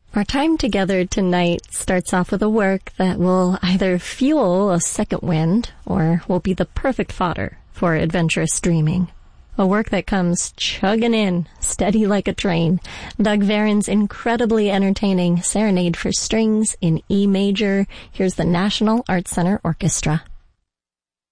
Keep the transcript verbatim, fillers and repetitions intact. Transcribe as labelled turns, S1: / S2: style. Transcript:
S1: Our time together tonight starts off with a work that will either fuel a second wind or will be the perfect fodder for adventurous dreaming. A work that comes chugging in, steady like a train. Doug Varon's incredibly entertaining Serenade for Strings in E major. Here's the National Arts Center Orchestra.